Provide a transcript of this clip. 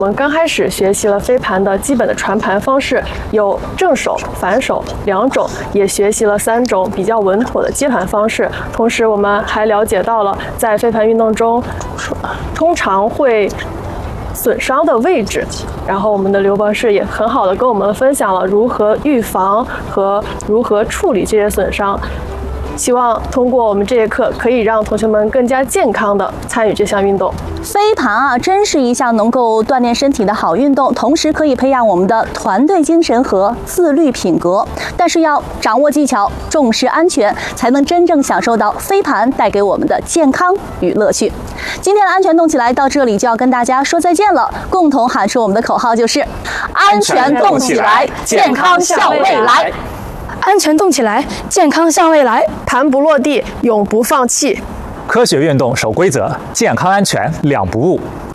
我们刚开始学习了飞盘的基本的传盘方式，有正手、反手2种，也学习了3种比较稳妥的接盘方式。同时，我们还了解到了在飞盘运动中，通常会损伤的位置。然后，我们的刘博士也很好的跟我们分享了如何预防和如何处理这些损伤。希望通过我们这节课，可以让同学们更加健康地参与这项运动。 飞盘啊，真是一项能够锻炼身体的好运动，同时可以培养我们的团队精神和自律品格。但是要掌握技巧，重视安全，才能真正享受到飞盘带给我们的健康与乐趣。今天的安全动起来到这里就要跟大家说再见了，共同喊出我们的口号就是安全动起来，健康向未来。 安全动起来，健康向未来。 盘不落地，永不放弃。 科学运动守规则，健康安全两不误。